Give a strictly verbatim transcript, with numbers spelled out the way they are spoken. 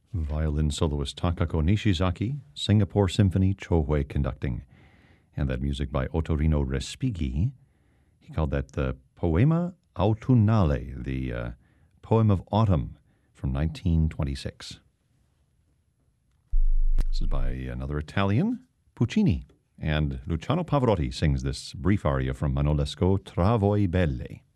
Violin soloist Takako Nishizaki, Singapore Symphony, Chohui conducting. And that music by Ottorino Respighi. He called that the Poema Autunnale, the uh, Poem of Autumn from nineteen twenty-six. This is by another Italian, Puccini. And Luciano Pavarotti sings this brief aria from Manon Lescaut, Tra voi belle.